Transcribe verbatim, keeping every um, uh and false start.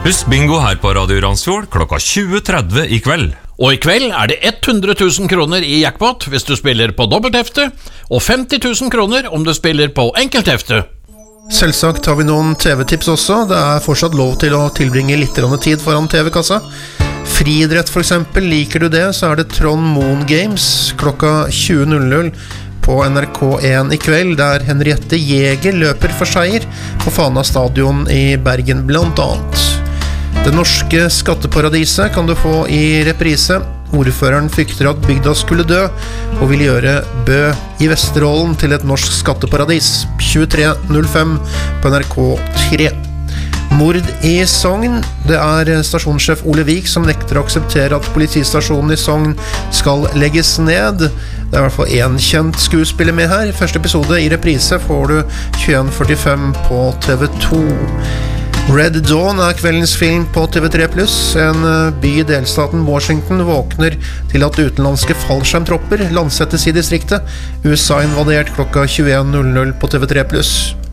Husk bingo her på Radio Randsfjord klokka tjue tretti i kveld. Og i kveld er det hundre tusen kroner i jackpot hvis du spiller på dobbelthefte, og femti tusen kroner om du spiller på enkelthefte. Selvsagt har vi noen T V-tips også. Det er fortsatt lov til å tilbringe litt tid foran T V-kassa. Friidrett for eksempel, liker du det, så er det Trond Moen Games klokka tjue på N R K én i kveld, der Henriette Jäger løper for seier på Fana stadion i Bergen blant annet. Det norske skatteparadiset kan du få i reprise. Ordføreren frykter at bygda skulle dø, og vil gjøre Bø i Vesterålen til et norsk skatteparadis. tjuetre null fem på N R K tre. Mord i Sogn. Det er stasjonssjef Ole Vik som nekter å akseptere at politistasjonen i Sogn skal legges ned. Det er i hvert fall en kjent skuespiller med her. Første episode i reprise får du tjueen førtifem på T V to. Red Dawn er kveldens film på T V tre pluss. En by i delstaten Washington våkner til at utenlandske fallskjermtropper landsettes i distriktet. U S A invadert klokka tjueen på T V tre pluss.